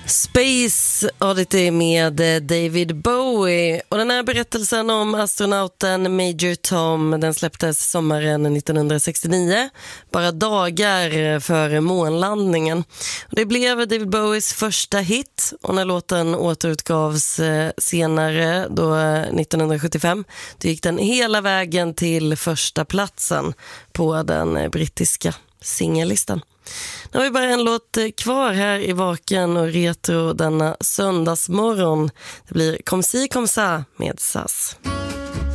Space Oddity med David Bowie. Och den här berättelsen om astronauten Major Tom, den släpptes sommaren 1969, bara dagar före månlandningen. Och det blev David Bowies första hit, och när låten återutgavs senare, då 1975, då gick den hela vägen till första platsen på den brittiska singellistan. Nu har vi bara en låt kvar här i Vaken och Retro denna söndagsmorgon. Det blir Comme si, comme ça med SAS.